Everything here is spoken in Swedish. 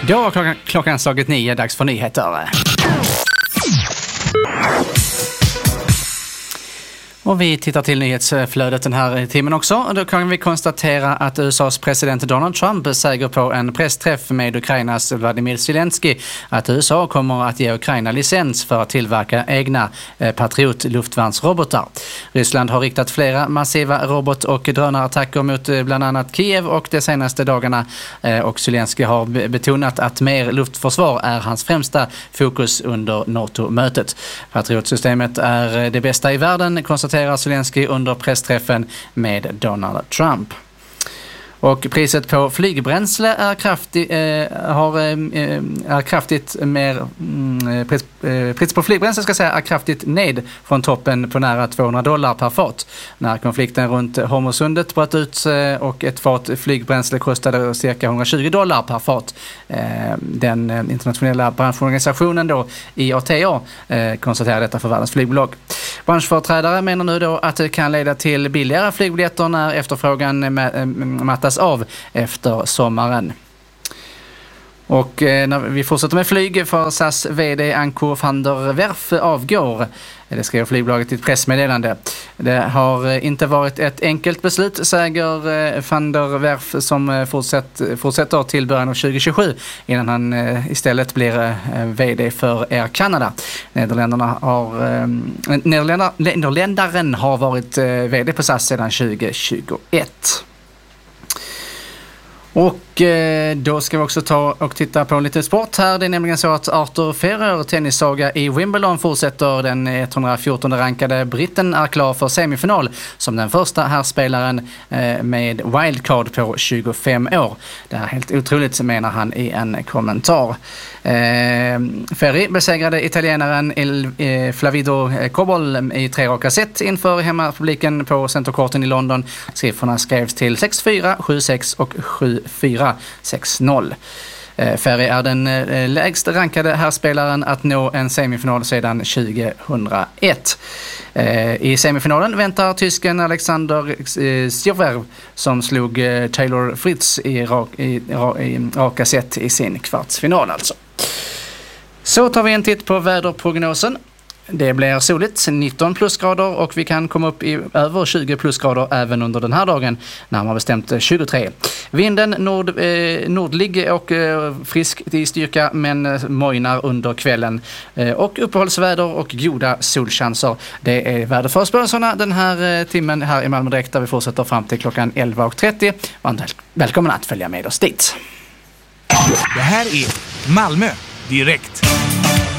Då har klockan slagit 9, dags för nyheter. Och vi tittar till nyhetsflödet den här timmen också. Då kan vi konstatera att USAs president Donald Trump säger på en pressträff med Ukrainas Vladimir Zelensky att USA kommer att ge Ukraina licens för att tillverka egna Patriot-luftvärnsrobotar. Ryssland har riktat flera massiva robot- och drönarattacker mot bland annat Kiev och de senaste dagarna. Och Zelensky har betonat att mer luftförsvar är hans främsta fokus under NATO-mötet. Patriot-systemet är det bästa i världen, konstaterar Zelensky under pressträffen med Donald Trump. Och priset på flygbränsle är priset på flygbränsle är kraftigt ned från toppen på nära $200 per fat. När konflikten runt Hormuzsundet bröt ut och ett fat flygbränsle kostade cirka $120 per fat. Den internationella branschorganisationen då IATA konstaterar detta för världens flygbolag. Branschföreträdare menar nu då att det kan leda till billigare flygbiljetter när efterfrågan mattas av efter sommaren. Och när vi fortsätter med flyg för SAS vd Anko van der Werf avgår. Det skrev flygbolaget i ett pressmeddelande. Det har inte varit ett enkelt beslut, säger van der Werf, som fortsätter till början av 2027 innan han istället blir vd för Air Canada. Nederländaren har varit vd på SAS sedan 2021. Och då ska vi också ta och titta på lite sport här. Det är nämligen så att Arthur Federer, tennissaga i Wimbledon, fortsätter. Den 114 rankade britten är klar för semifinal som den första herrspelaren med wildcard på 25 år. Det är helt otroligt, menar han i en kommentar. Ferri besegrade italienaren Flavido Cobol i 3 raka set inför hemmapubliken på Center Courten i London. Siffrorna skrevs till 6-4, 7-6 och 7-4, 6-0. Ferri är den lägst rankade herrspelaren att nå en semifinal sedan 2001. I semifinalen väntar tysken Alexander Zverev som slog Taylor Fritz i raka set i sin kvartsfinal alltså. Så tar vi en titt på väderprognosen. Det blir soligt, 19 plusgrader, och vi kan komma upp i över 20 plusgrader även under den här dagen, närmare bestämt 23. Vinden nordlig och frisk i styrka, men mojnar under kvällen. Och uppehållsväder och goda solchanser. Det är väderförspörelserna den här timmen här i Malmö Direkt, där vi fortsätter fram till klockan 11:30. Välkommen att följa med oss dit. Det här är Malmö Direkt.